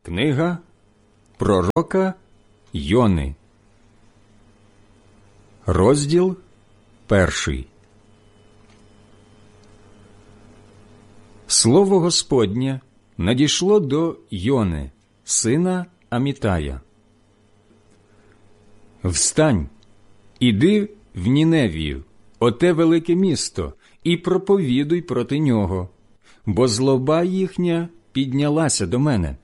Книга пророка Йони. Розділ 1. Слово Господнє надійшло до Йони, сина Амітая. «Встань, іди в Ніневію, оте велике місто, і проповідуй проти нього, бо злоба їхня піднялася до мене».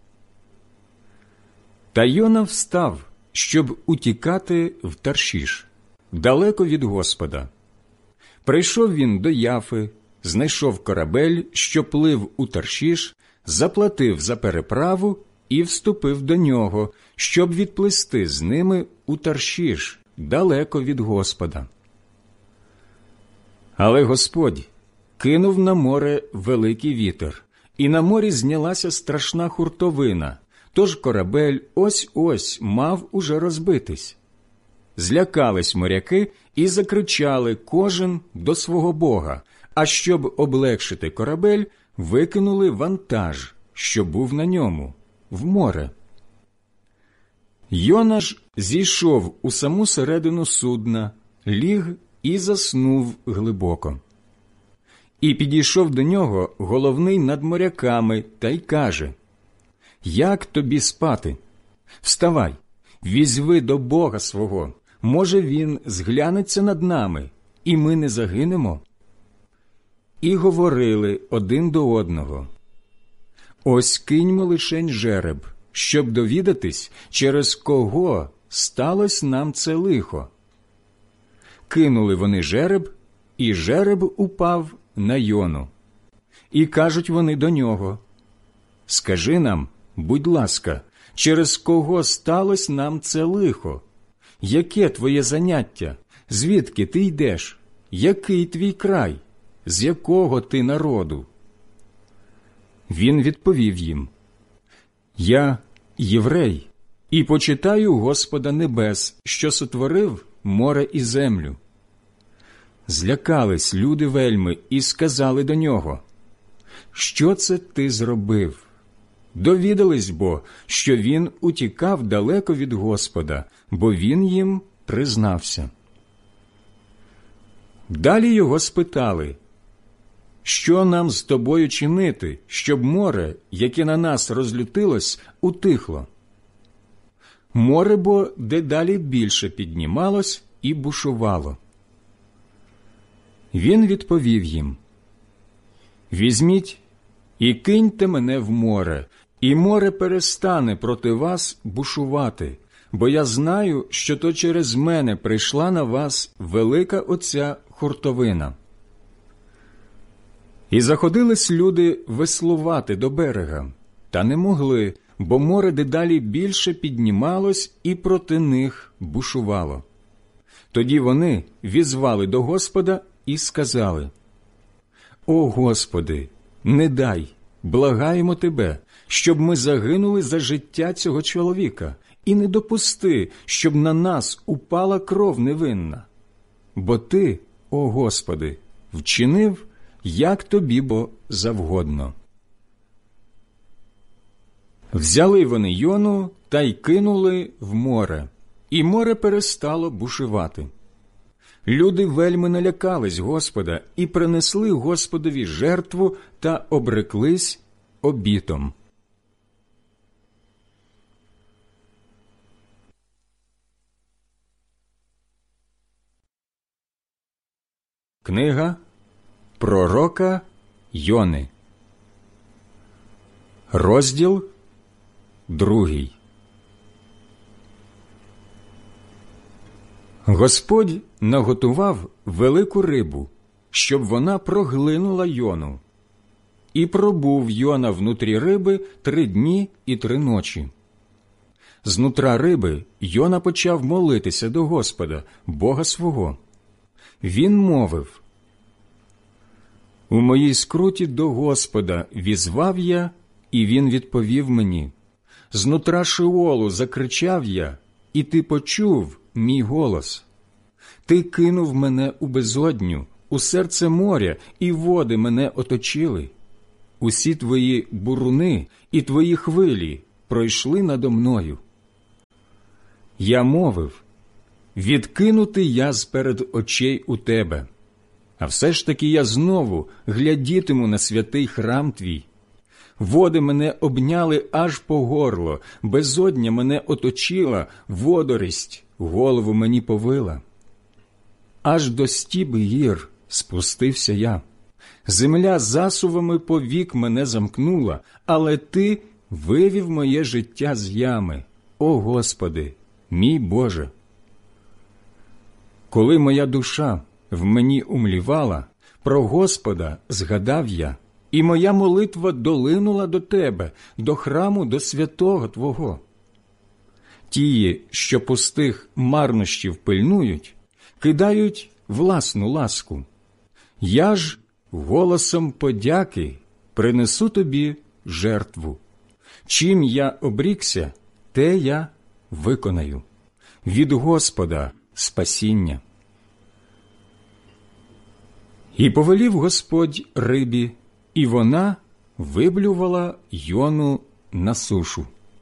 Та Йона встав, щоб утікати в Таршіш, далеко від Господа. Прийшов він до Яфи, знайшов корабель, що плив у Таршіш, заплатив за переправу і вступив до нього, щоб відплисти з ними у Таршіш, далеко від Господа. Але Господь кинув на море великий вітер, і на морі знялася страшна хуртовина, тож корабель ось-ось мав уже розбитись. Злякались моряки і закричали кожен до свого бога, а щоб облегшити корабель, викинули вантаж, що був на ньому, в море. Йона ж зійшов у саму середину судна, ліг і заснув глибоко. І підійшов до нього головний над моряками та й каже: «Як тобі спати? Вставай, візьви до Бога свого, може, він зглянеться над нами, і ми не загинемо». І говорили один до одного: «Ось киньмо лишень жереб, щоб довідатись, через кого сталося нам це лихо». Кинули вони жереб, і жереб упав на Йону. І кажуть вони до нього: «Скажи нам, будь ласка, через кого сталося нам це лихо? Яке твоє заняття? Звідки ти йдеш? Який твій край? З якого ти народу?» Він відповів їм: «Я єврей, і почитаю Господа небес, що сотворив море і землю». Злякались люди вельми і сказали до нього: «Що це ти зробив?» Довідались бо, що він утікав далеко від Господа, бо він їм признався. Далі його спитали: «Що нам з тобою чинити, щоб море, яке на нас розлютилось, утихло?» Море бо дедалі більше піднімалось і бушувало. Він відповів їм: «Візьміть і киньте мене в море, і море перестане проти вас бушувати, бо я знаю, що то через мене прийшла на вас велика оця хуртовина». І заходились люди веслувати до берега, та не могли, бо море дедалі більше піднімалось і проти них бушувало. Тоді вони візвали до Господа і сказали: «О Господи, не дай, благаємо Тебе, щоб ми загинули за життя цього чоловіка, і не допусти, щоб на нас упала кров невинна. Бо Ти, о Господи, вчинив, як Тобі бо завгодно». Взяли вони Йону та й кинули в море, і море перестало бушувати. Люди вельми налякались Господа і принесли Господові жертву та обреклись обітом. Книга пророка Йони. Розділ 2. Господь наготував велику рибу, щоб вона проглинула Йону. І пробув Йона внутрі риби 3 дні і 3 ночі. Знутра риби Йона почав молитися до Господа, Бога свого. Він мовив: «У моїй скруті до Господа візвав я, і Він відповів мені. Знутра Шеолу закричав я, і Ти почув мій голос. Ти кинув мене у безодню, у серце моря, і води мене оточили. Усі твої буруни і твої хвилі пройшли надо мною. Я мовив: відкинутий я сперед очей у тебе, а все ж таки я знову глядітиму на святий храм твій. Води мене обняли аж по горло, безодня мене оточила, водорість голову мені повила. Аж до стіб гір спустився я. Земля засувами повік мене замкнула, але ти вивів моє життя з ями, о Господи, мій Боже. Коли моя душа в мені умлівала, про Господа згадав я, і моя молитва долинула до Тебе, до храму, до святого Твого. Тії, що пустих марнощів пильнують, кидають власну ласку. Я ж голосом подяки принесу Тобі жертву. Чим я обрікся, те я виконаю. Від Господа спасіння. І повелів Господь рибі, і вона виблювала Йону на сушу.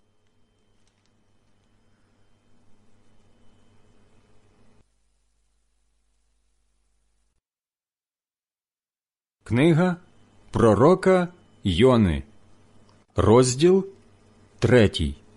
Книга пророка Йони, розділ 3.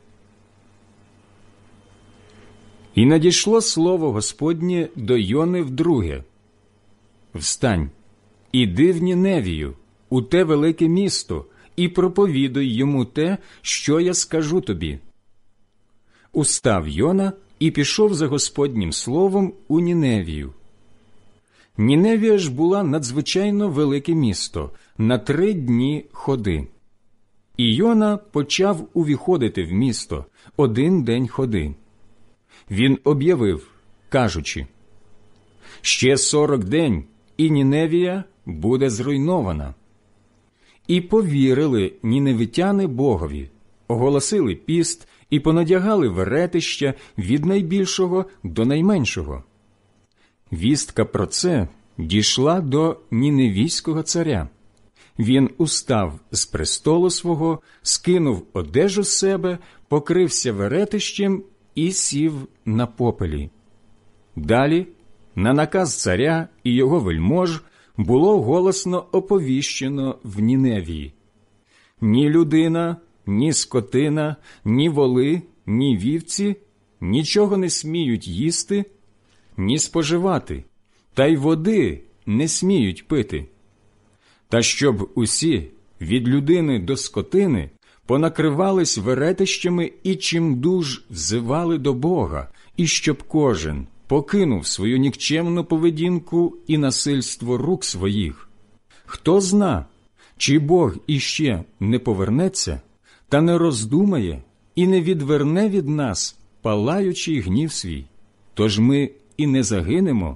І надійшло слово Господнє до Йони вдруге. Встань, іди в Ніневію, у те велике місто, і проповідуй йому те, що я скажу тобі. Устав Йона і пішов за Господнім словом у Ніневію. Ніневія ж була надзвичайно велике місто, на 3 дні ходи. І Йона почав увіходити в місто 1 день ходи. Він об'явив, кажучи: «Ще 40 день, і Ніневія буде зруйнована». І повірили ніневитяни Богові, оголосили піст і понадягали веретища від найбільшого до найменшого. Вістка про це дійшла до ніневійського царя. Він устав з престолу свого, скинув одежу з себе, покрився веретищем і сів на попелі. Далі, на наказ царя і його вельмож, було голосно оповіщено в Ніневії: ні людина, ні скотина, ні воли, ні вівці нічого не сміють їсти, ні споживати, та й води не сміють пити. Та щоб усі, від людини до скотини, понакривались веретищами і чимдуж взивали до Бога, і щоб кожен покинув свою нікчемну поведінку і насильство рук своїх. Хто зна, чи Бог іще не повернеться, та не роздумає і не відверне від нас палаючий гнів свій, тож ми і не загинемо.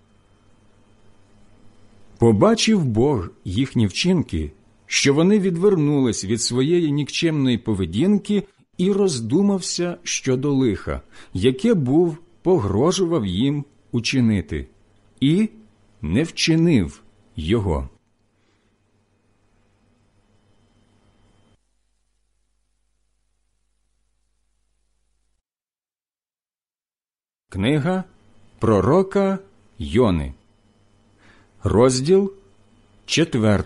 Побачив Бог їхні вчинки, що вони відвернулись від своєї нікчемної поведінки, і роздумався щодо лиха, яке був погрожував їм учинити, і не вчинив його. Книга пророка Йони, розділ 4.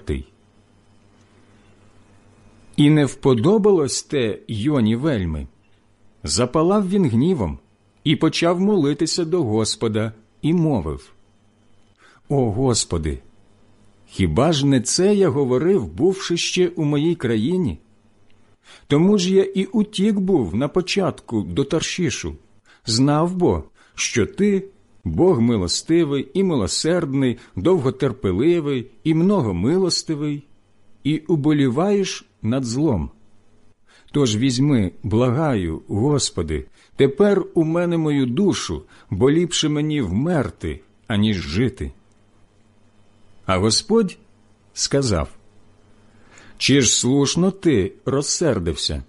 І не вподобалось те Йоні вельми. Запалав він гнівом і почав молитися до Господа і мовив: «О Господи, хіба ж не це я говорив, бувши ще у моїй країні? Тому ж я і утік був на початку до Таршішу, знав бо, що ти Бог милостивий і милосердний, довготерпеливий і многомилостивий, і уболіваєш над злом. Тож візьми, благаю, Господи, тепер у мене мою душу, бо ліпше мені вмерти, аніж жити». А Господь сказав: «Чи ж слушно ти розсердився?»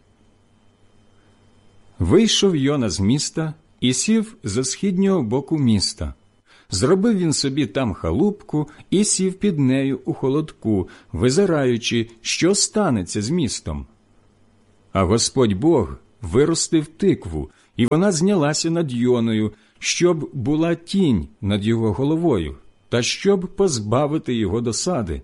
Вийшов Йона з міста і сів за східнього боку міста. Зробив він собі там халупку і сів під нею у холодку, визираючи, що станеться з містом. А Господь Бог виростив тикву, і вона знялася над Йоною, щоб була тінь над його головою, та щоб позбавити його досади.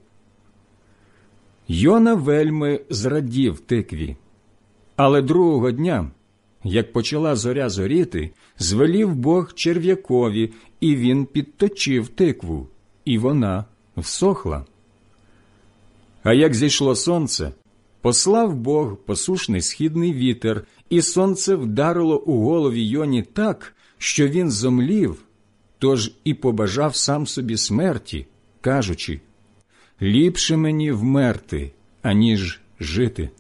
Йона вельми зрадів тикві. Але другого дня, як почала зоря зоріти, звелів Бог черв'якові, і він підточив тикву, і вона всохла. А як зійшло сонце, послав Бог посушний східний вітер, і сонце вдарило у голові Йоні так, що він зомлів, тож і побажав сам собі смерті, кажучи: «Ліпше мені вмерти, аніж жити».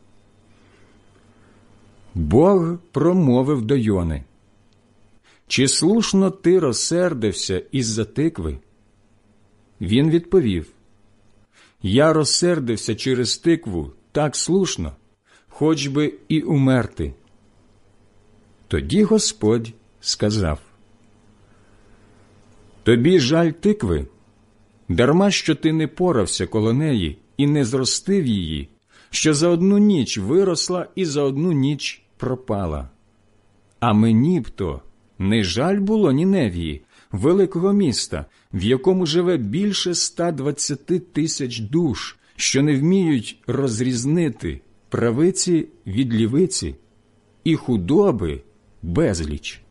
Бог промовив до Йони: «Чи слушно ти розсердився із-за тикви?» Він відповів: «Я розсердився через тикву так слушно, хоч би і умерти». Тоді Господь сказав: «Тобі жаль тикви? Дарма, що ти не порався коло неї і не зростив її, що за одну ніч виросла і за одну ніч пропала. А мені б то не жаль було Ніневії, великого міста, в якому живе більше 120 тисяч душ, що не вміють розрізнити правиці від лівиці, і худоби безліч».